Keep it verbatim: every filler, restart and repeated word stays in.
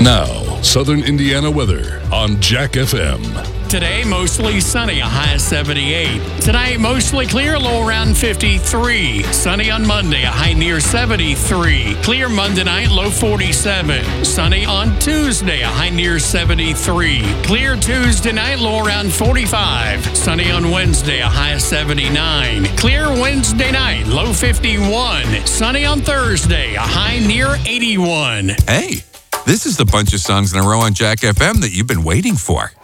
Now, Southern Indiana weather on Jack F M. Today, mostly sunny, a high of seventy-eight. Tonight, mostly clear, low around fifty-three. Sunny on Monday, a high near seventy-three. Clear Monday night, low forty-seven. Sunny on Tuesday, a high near seventy-three. Clear Tuesday night, low around forty-five. Sunny on Wednesday, a high of seventy-nine. Clear Wednesday night, low fifty-one. Sunny on Thursday, a high near eighty-one. Hey, this is the bunch of songs in a row on Jack F M that you've been waiting for.